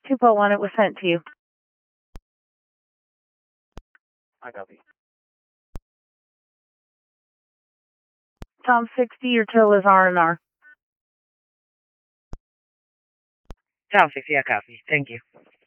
2.1, it was sent to you. I copy. Tom 60, your till is R&R. Tom 60, I copy. Thank you.